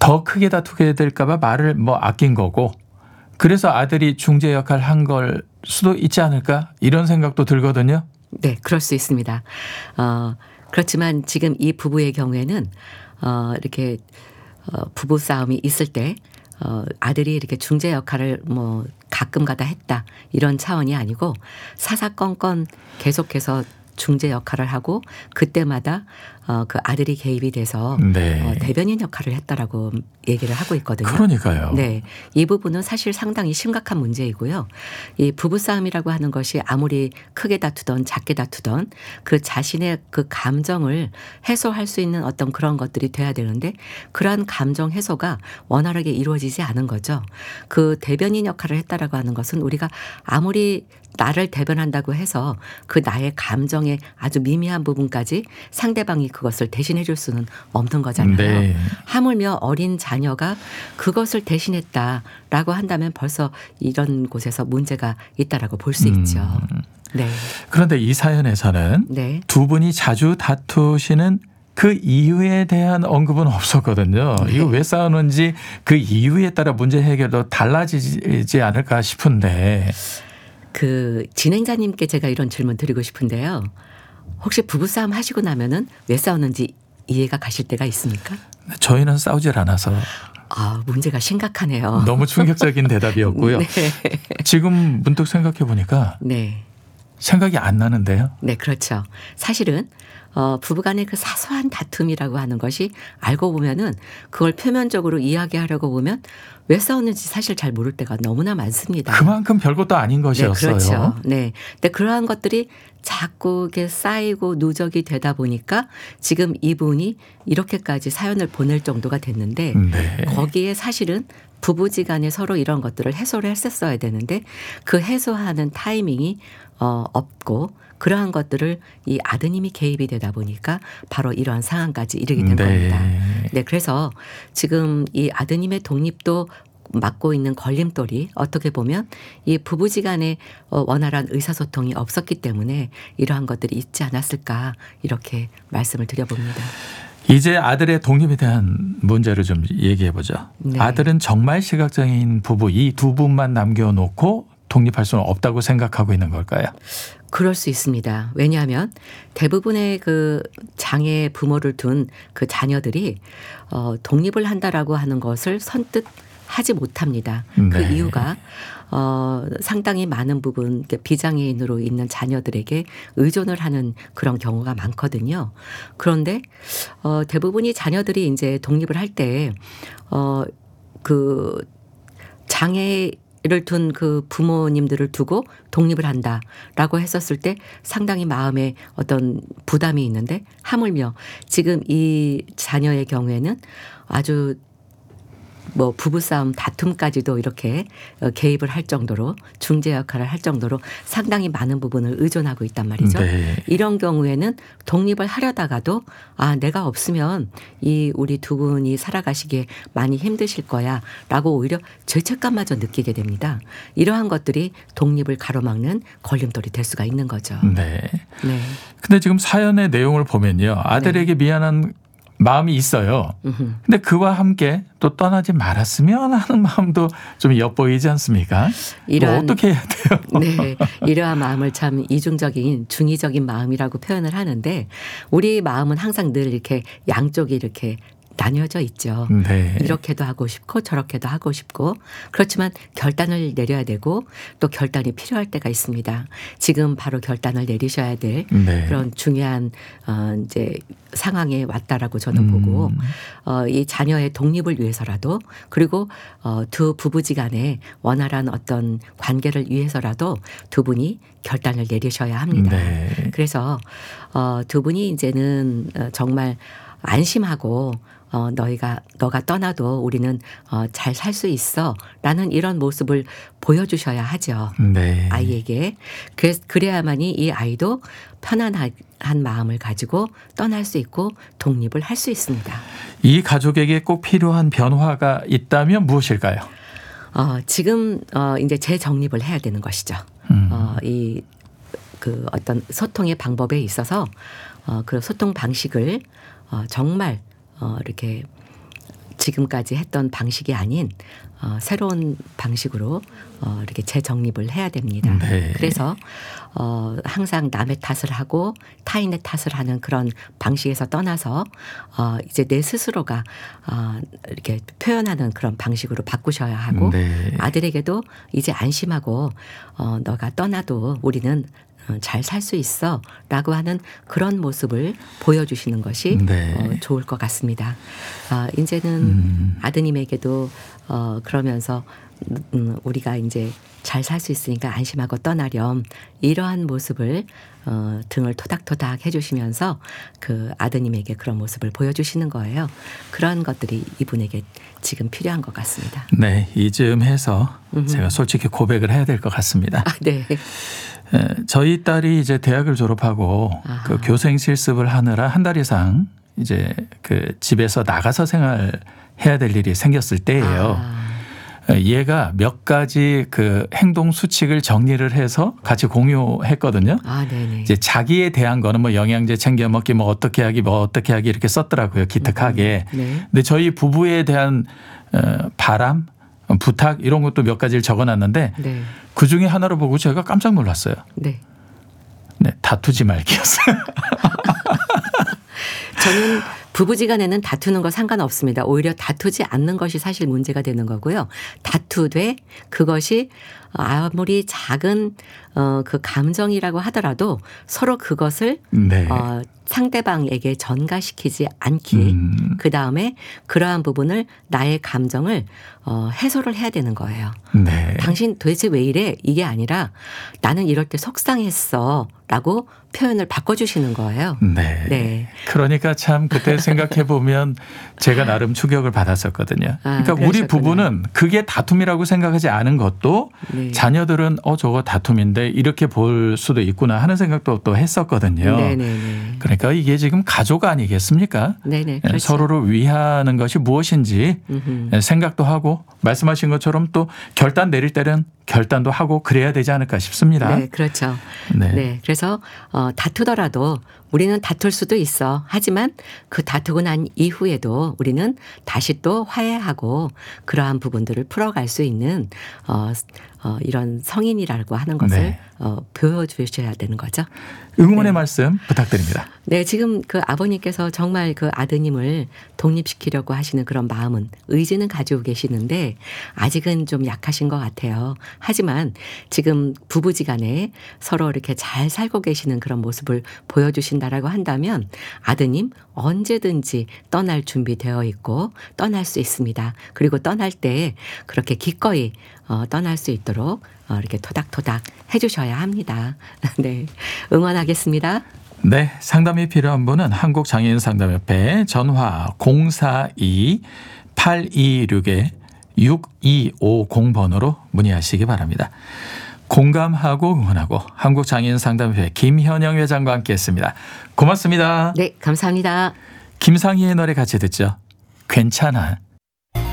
더 크게 다투게 될까 봐 말을 뭐 아낀 거고 그래서 아들이 중재 역할을 한 걸 수도 있지 않을까 이런 생각도 들거든요. 네, 그럴 수 있습니다. 그렇지만 지금 이 부부의 경우에는 이렇게 부부 싸움이 있을 때 아들이 이렇게 중재 역할을 뭐 가끔가다 했다 이런 차원이 아니고 사사건건 계속해서 중재 역할을 하고 그때마다 그 아들이 개입이 돼서 네. 대변인 역할을 했다라고 얘기를 하고 있거든요. 그러니까요. 네, 이 부분은 사실 상당히 심각한 문제이고요. 이 부부싸움이라고 하는 것이 아무리 크게 다투던 작게 다투던 그 자신의 그 감정을 해소할 수 있는 어떤 그런 것들이 돼야 되는데 그러한 감정 해소가 원활하게 이루어지지 않은 거죠. 그 대변인 역할을 했다라고 하는 것은 우리가 아무리 나를 대변한다고 해서 그 나의 감정의 아주 미미한 부분까지 상대방이 그것을 대신해 줄 수는 없는 거잖아요. 네. 하물며 어린 자녀가 그것을 대신했다라고 한다면 벌써 이런 곳에서 문제가 있다라고 볼 수 있죠. 네. 그런데 이 사연에서는 네. 두 분이 자주 다투시는 그 이유에 대한 언급은 없었거든요. 네. 이거 왜 싸우는지 그 이유에 따라 문제 해결도 달라지지 않을까 싶은데. 그 진행자님께 제가 이런 질문 드리고 싶은데요. 혹시 부부싸움 하시고 나면은 왜 싸우는지 이해가 가실 때가 있습니까? 저희는 싸우질 않아서 문제가 심각하네요. 너무 충격적인 대답이었고요. 네. 지금 문득 생각해 보니까 네. 생각이 안 나는데요. 네, 그렇죠. 사실은 부부간의 그 사소한 다툼이라고 하는 것이 알고 보면은 그걸 표면적으로 이야기하려고 보면 왜 싸웠는지 사실 잘 모를 때가 너무나 많습니다. 그만큼 별것도 아닌 것이었어요. 네, 그렇죠. 네. 근데 그러한 것들이 자꾸 이렇게 쌓이고 누적이 되다 보니까 지금 이분이 이렇게까지 사연을 보낼 정도가 됐는데 네. 거기에 사실은 부부지간에 서로 이런 것들을 해소를 했었어야 되는데 그 해소하는 타이밍이 없고 그러한 것들을 이 아드님이 개입이 되다 보니까 바로 이러한 상황까지 이르게 된 겁니다. 네, 그래서 지금 이 아드님의 독립도 맡고 있는 걸림돌이 어떻게 보면 이 부부지간에 원활한 의사소통이 없었기 때문에 이러한 것들이 있지 않았을까 이렇게 말씀을 드려봅니다. 이제 아들의 독립에 대한 문제를 좀 얘기해 보죠. 네. 아들은 정말 시각장애인 부부 이 두 분만 남겨놓고 독립할 수는 없다고 생각하고 있는 걸까요? 그럴 수 있습니다. 왜냐하면 대부분의 그 장애 부모를 둔 그 자녀들이 독립을 한다라고 하는 것을 선뜻 하지 못합니다. 그 네. 이유가 상당히 많은 부분 비장애인으로 있는 자녀들에게 의존을 하는 그런 경우가 많거든요. 그런데 대부분이 자녀들이 이제 독립을 할 때 그 장애를 둔 그 부모님들을 두고 독립을 한다라고 했었을 때 상당히 마음에 어떤 부담이 있는데 하물며 지금 이 자녀의 경우에는 아주 뭐 부부싸움 다툼까지도 이렇게 개입을 할 정도로 중재 역할을 할 정도로 상당히 많은 부분을 의존하고 있단 말이죠. 네. 이런 경우에는 독립을 하려다가도 내가 없으면 이 우리 두 분이 살아가시기에 많이 힘드실 거야 라고 오히려 죄책감마저 느끼게 됩니다. 이러한 것들이 독립을 가로막는 걸림돌이 될 수가 있는 거죠. 네. 네. 근데 지금 사연의 내용을 보면요. 아들에게 미안한 마음이 있어요. 근데 그와 함께 또 떠나지 말았으면 하는 마음도 좀 엿보이지 않습니까? 이거 어떻게 해야 돼요? 네, 이러한 마음을 참 이중적인 중의적인 마음이라고 표현을 하는데 우리 마음은 항상 늘 이렇게 양쪽이 이렇게 나뉘어져 있죠. 네. 이렇게도 하고 싶고 저렇게도 하고 싶고 그렇지만 결단을 내려야 되고 또 결단이 필요할 때가 있습니다. 지금 바로 결단을 내리셔야 될 네. 그런 중요한 이제 상황에 왔다라고 저는 보고 이 자녀의 독립을 위해서라도 그리고 두 부부지간에 원활한 어떤 관계를 위해서라도 두 분이 결단을 내리셔야 합니다. 네. 그래서 두 분이 이제는 정말 안심하고 너가 떠나도 우리는 잘 살 수 있어 라는 이런 모습을 보여주셔야 하죠. 네. 아이에게. 그래야만이 이 아이도 편안한 마음을 가지고 떠날 수 있고 독립을 할 수 있습니다. 이 가족에게 꼭 필요한 변화가 있다면 무엇일까요? 지금 이제 재정립을 해야 되는 것이죠. 이 그 어떤 소통의 방법에 있어서 그 소통 방식을 정말 이렇게 지금까지 했던 방식이 아닌 새로운 방식으로 이렇게 재정립을 해야 됩니다. 네. 그래서 항상 남의 탓을 하고 타인의 탓을 하는 그런 방식에서 떠나서 이제 내 스스로가 이렇게 표현하는 그런 방식으로 바꾸셔야 하고 네. 아들에게도 이제 안심하고 너가 떠나도 우리는 잘 살 수 있어 라고 하는 그런 모습을 보여주시는 것이 네. 좋을 것 같습니다. 이제는 아드님에게도 그러면서 우리가 이제 잘 살 수 있으니까 안심하고 떠나렴 이러한 모습을 등을 토닥토닥 해주시면서 그 아드님에게 그런 모습을 보여주시는 거예요. 그런 것들이 이분에게 지금 필요한 것 같습니다. 네, 이쯤 해서 제가 솔직히 고백을 해야 될 것 같습니다. 네. 저희 딸이 이제 대학을 졸업하고 그 교생 실습을 하느라 한 달 이상 이제 그 집에서 나가서 생활해야 될 일이 생겼을 때예요. 얘가 몇 가지 그 행동 수칙을 정리를 해서 같이 공유했거든요. 네네. 이제 자기에 대한 거는 뭐 영양제 챙겨 먹기 뭐 어떻게 하기 이렇게 썼더라고요. 기특하게. 네. 근데 저희 부부에 대한 바람, 부탁 이런 것도 몇 가지를 적어놨는데 네. 그 중에 하나를 보고 제가 깜짝 놀랐어요. 네. 네, 다투지 말기였어요. 저는 부부지간에는 다투는 거 상관없습니다. 오히려 다투지 않는 것이 사실 문제가 되는 거고요. 다투되 그것이 아무리 작은 그 감정이라고 하더라도 서로 그것을 네. 상대방에게 전가시키지 않기. 그다음에 그러한 부분을 나의 감정을 해소를 해야 되는 거예요. 네. 당신 도대체 왜 이래? 이게 아니라 나는 이럴 때 속상했어 라고 표현을 바꿔주시는 거예요. 네. 네. 그러니까 참 그때 생각해 보면 제가 나름 충격을 받았었거든요. 그러니까 우리 그러셨구나. 부부는 그게 다툼이라고 생각하지 않은 것도 네. 자녀들은 저거 다툼인데 이렇게 볼 수도 있구나 하는 생각도 또 했었거든요. 네네네. 그러니까 이게 지금 가족 아니겠습니까? 네네. 그렇죠. 서로를 위하는 것이 무엇인지 생각도 하고 말씀하신 것처럼 또 결단 내릴 때는 결단도 하고 그래야 되지 않을까 싶습니다. 네, 그렇죠. 네. 네. 그래서 다투더라도 우리는 다툴 수도 있어. 하지만 그 다투고 난 이후에도 우리는 다시 또 화해하고 그러한 부분들을 풀어갈 수 있는 이런 성인이라고 하는 것을 네. 보여주셔야 되는 거죠. 응원의 네. 말씀 부탁드립니다. 네, 지금 그 아버님께서 정말 그 아드님을 독립시키려고 하시는 그런 마음은 의지는 가지고 계시는데 아직은 좀 약하신 것 같아요. 하지만 지금 부부지간에 서로 이렇게 잘 살고 계시는 그런 모습을 보여주신다라고 한다면 아드님 언제든지 떠날 준비되어 있고 떠날 수 있습니다. 그리고 떠날 때 그렇게 기꺼이 떠날 수 있도록 이렇게 토닥토닥 해주셔야 합니다. 네, 응원하겠습니다. 네, 상담이 필요한 분은 한국장애인상담협회 전화 042-826-6250번으로 문의하시기 바랍니다. 공감하고 응원하고 한국장애인상담협회 김현영 회장과 함께했습니다. 고맙습니다. 네, 감사합니다. 김상희의 노래 같이 듣죠. 괜찮아.